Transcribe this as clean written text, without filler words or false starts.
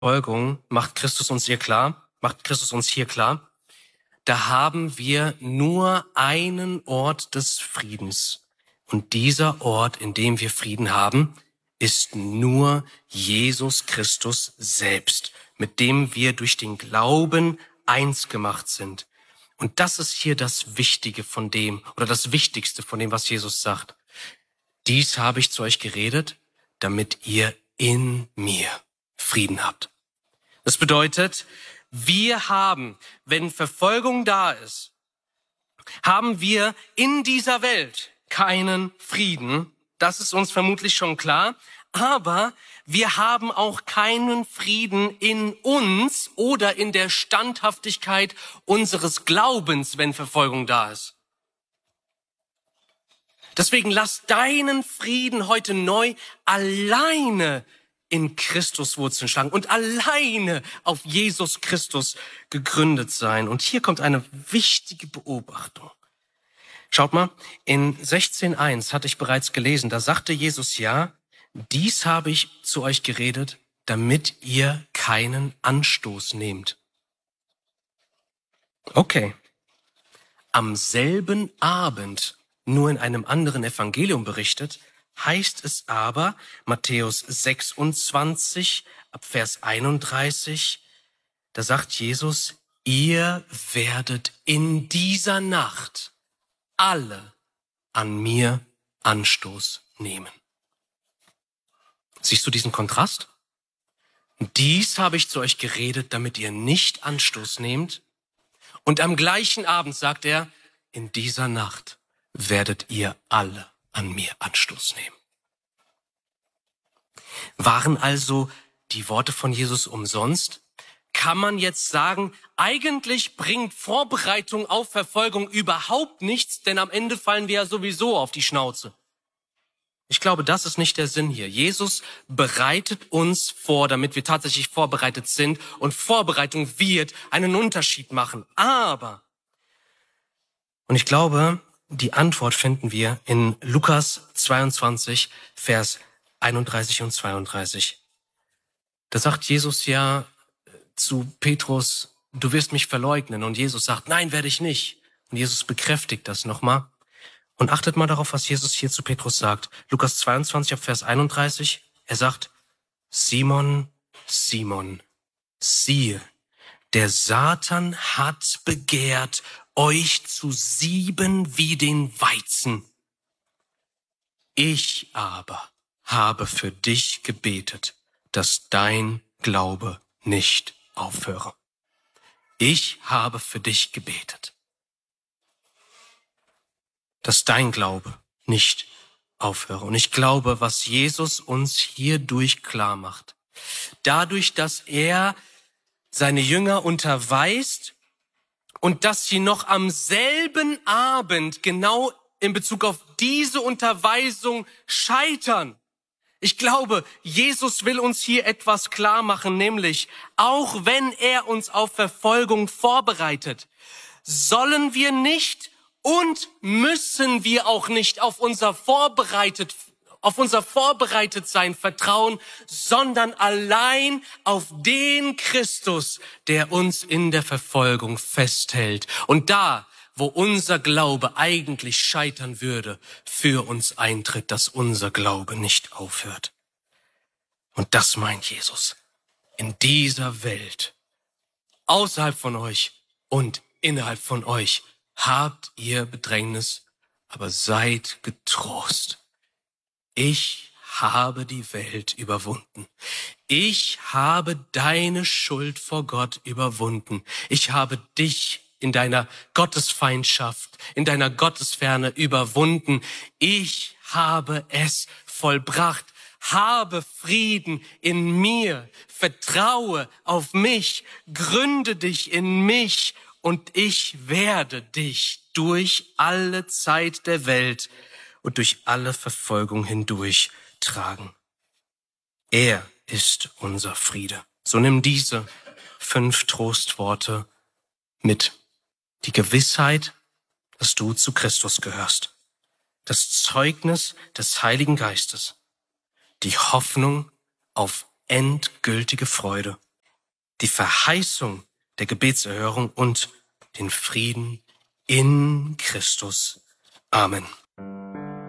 Verfolgung macht Christus uns hier klar, da haben wir nur einen Ort des Friedens. Und dieser Ort, in dem wir Frieden haben, ist nur Jesus Christus selbst, mit dem wir durch den Glauben eins gemacht sind. Und das ist hier das Wichtige von dem, oder das Wichtigste von dem, was Jesus sagt. Dies habe ich zu euch geredet, damit ihr in mir Frieden habt. Das bedeutet, wir haben, wenn Verfolgung da ist, haben wir in dieser Welt keinen Frieden. Das ist uns vermutlich schon klar. Aber wir haben auch keinen Frieden in uns oder in der Standhaftigkeit unseres Glaubens, wenn Verfolgung da ist. Deswegen lass deinen Frieden heute neu alleine in Christus Wurzeln schlagen und alleine auf Jesus Christus gegründet sein. Und hier kommt eine wichtige Beobachtung. Schaut mal, in 16,1 hatte ich bereits gelesen, da sagte Jesus ja, dies habe ich zu euch geredet, damit ihr keinen Anstoß nehmt. Okay. Am selben Abend, nur in einem anderen Evangelium berichtet, heißt es aber, Matthäus 26, ab Vers 31, da sagt Jesus, ihr werdet in dieser Nacht alle an mir Anstoß nehmen. Siehst du diesen Kontrast? Dies habe ich zu euch geredet, damit ihr nicht Anstoß nehmt. Und am gleichen Abend sagt er, in dieser Nacht werdet ihr alle an mir Anstoß nehmen. Waren also die Worte von Jesus umsonst? Kann man jetzt sagen, eigentlich bringt Vorbereitung auf Verfolgung überhaupt nichts, denn am Ende fallen wir ja sowieso auf die Schnauze. Ich glaube, das ist nicht der Sinn hier. Jesus bereitet uns vor, damit wir tatsächlich vorbereitet sind, und Vorbereitung wird einen Unterschied machen. Aber, und ich glaube, die Antwort finden wir in Lukas 22, Vers 31 und 32. Da sagt Jesus ja zu Petrus, du wirst mich verleugnen. Und Jesus sagt, nein, werde ich nicht. Und Jesus bekräftigt das nochmal. Und achtet mal darauf, was Jesus hier zu Petrus sagt. Lukas 22, Vers 31. Er sagt, Simon, Simon, siehe, der Satan hat begehrt, euch zu sieben wie den Weizen. Ich aber habe für dich gebetet, dass dein Glaube nicht aufhöre. Ich habe für dich gebetet, dass dein Glaube nicht aufhöre. Und ich glaube, was Jesus uns hierdurch klar macht, dadurch, dass er seine Jünger unterweist und dass sie noch am selben Abend genau in Bezug auf diese Unterweisung scheitern. Ich glaube, Jesus will uns hier etwas klar machen, nämlich, auch wenn er uns auf Verfolgung vorbereitet, sollen wir nicht und müssen wir auch nicht auf unser Vorbereitetsein vertrauen, sondern allein auf den Christus, der uns in der Verfolgung festhält. Und da, wo unser Glaube eigentlich scheitern würde, für uns eintritt, dass unser Glaube nicht aufhört. Und das meint Jesus. In dieser Welt, außerhalb von euch und innerhalb von euch, habt ihr Bedrängnis, aber seid getrost. Ich habe die Welt überwunden. Ich habe deine Schuld vor Gott überwunden. Ich habe dich in deiner Gottesfeindschaft, in deiner Gottesferne überwunden. Ich habe es vollbracht. Habe Frieden in mir. Vertraue auf mich. Gründe dich in mich. Und ich werde dich durch alle Zeit der Welt und durch alle Verfolgung hindurch tragen. Er ist unser Friede. So nimm diese 5 Trostworte mit. Die Gewissheit, dass du zu Christus gehörst. Das Zeugnis des Heiligen Geistes. Die Hoffnung auf endgültige Freude. die Verheißung der Gebetserhörung und den Frieden in Christus. Amen.